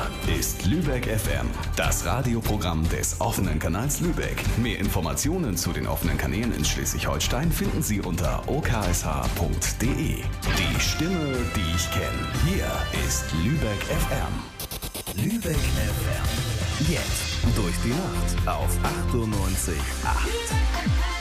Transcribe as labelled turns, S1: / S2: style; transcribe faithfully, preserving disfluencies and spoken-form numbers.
S1: ist Lübeck F M, das Radioprogramm des offenen Kanals Lübeck. Mehr Informationen zu den offenen Kanälen in Schleswig-Holstein finden Sie unter o k s h punkt d e. Die Stimme, die ich kenne. Hier ist Lübeck F M. Lübeck F M. Jetzt durch die Nacht auf achtundneunzig Komma acht.